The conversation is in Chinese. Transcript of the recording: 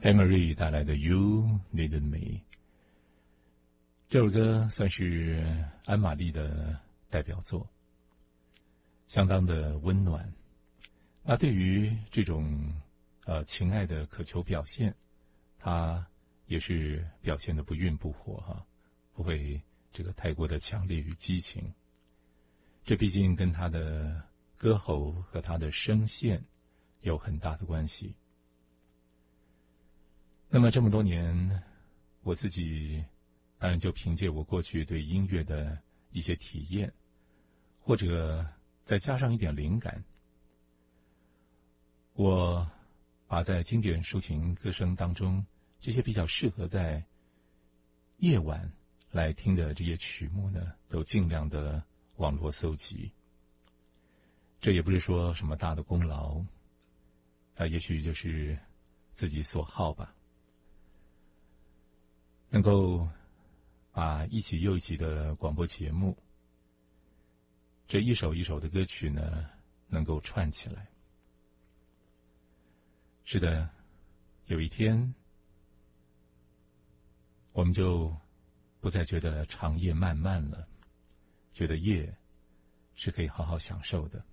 Emery 带来的 You Needed Me 这首歌算是安玛丽的代表作，相当的温暖。那对于这种情爱的渴求表现，他也是表现的不愠不火哈，不会这个太过的强烈与激情。这毕竟跟他的歌喉和他的声线有很大的关系。那么这么多年，我自己当然就凭借我过去对音乐的一些体验，或者再加上一点灵感，我把在经典抒情歌声当中这些比较适合在夜晚来听的这些曲目呢，都尽量的网络搜集。这也不是说什么大的功劳，也许就是自己所好吧。能够把一集又一集的广播节目，这一首一首的歌曲呢，能够串起来。是的，有一天，我们就不再觉得长夜漫漫了，觉得夜是可以好好享受的。